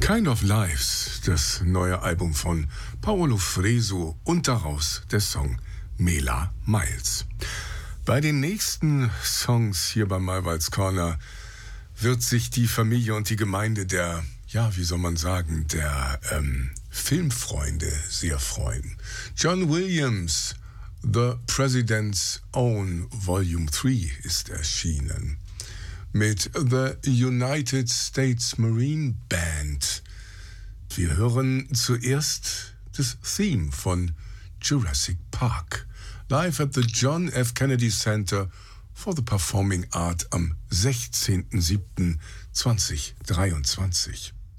Kind of Lives, das neue Album von Paolo Fresu und daraus der Song Mela Miles. Bei den nächsten Songs hier bei Malwalds Corner wird sich die Familie und die Gemeinde der, ja, wie soll man sagen, der Filmfreunde sehr freuen. John Williams, The President's Own Volume 3 ist erschienen. Mit The United States Marine Band. Wir hören zuerst das Theme von Jurassic Park. Live at the John F. Kennedy Center for the Performing Art am 16.07.2023.